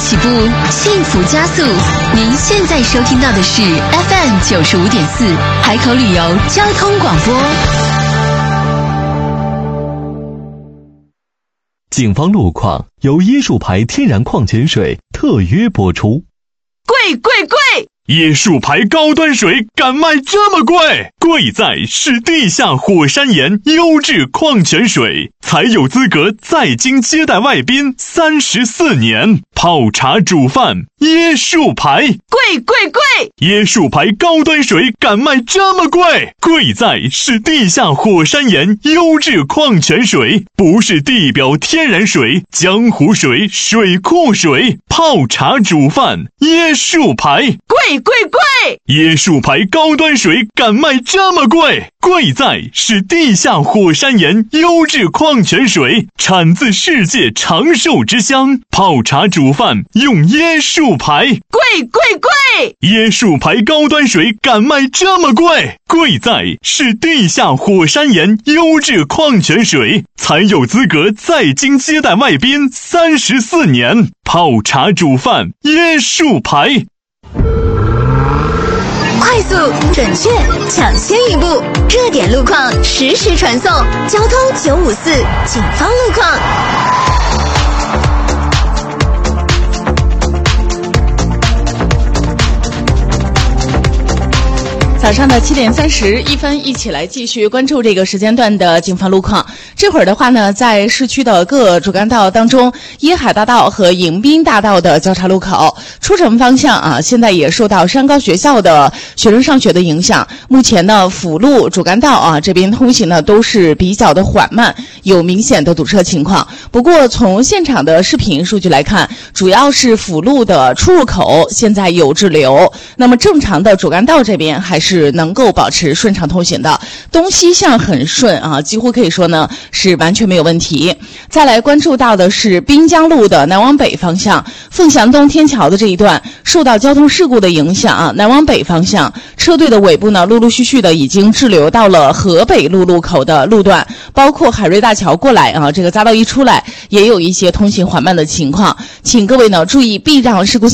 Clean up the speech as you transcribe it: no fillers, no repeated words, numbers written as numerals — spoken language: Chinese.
起步，幸福加速。您现在收听到的是 FM 95.4海口旅游交通广播。 警方路况由椰树牌天然矿泉水特约播出。 贵！ 椰树牌高端水敢卖这么贵？贵在是地下火山岩优质矿泉水，才有资格在京接待外宾34年。泡茶煮饭，椰树牌。 贵！ 椰树牌高端水敢卖这么贵？贵在是地下火山岩优质矿泉水，不是地表天然水、江湖水、水库水。泡茶煮饭，椰树牌。 贵！ 椰树牌高端水敢卖这么贵？贵在是地下火山岩优质矿泉水，产自世界长寿之乡。泡茶煮饭用椰树牌。 贵！ 椰树牌高端水敢卖这么贵？贵在是地下火山岩优质矿泉水，才有资格在京接待外宾34年。泡茶煮饭，椰树牌。 快速、准确、抢先一步，热点路况实时传送，交通954警方路况。 早上的7点31分，一起来继续关注这个时间段的警方路况。这会儿的话呢，在市区的各主干道当中，椰海大道和迎宾大道的交叉路口出城方向现在也受到山高学校的学生上学的影响。目前呢，辅路主干道这边通行呢都是比较的缓慢，有明显的堵车情况。不过从现场的视频数据来看，主要是辅路的出入口现在有滞留，那么正常的主干道这边还是能够保持顺畅通行的，东西向很顺几乎可以说呢是完全没有问题。再来关注到的是滨江路的南往北方向，凤翔东天桥的这一段受到交通事故的影响南往北方向车队的尾部呢陆陆续续的已经滞留到了河北路路口的路段，包括海瑞大桥过来这个匝道一出来也有一些通行缓慢的情况，请各位呢注意避让事故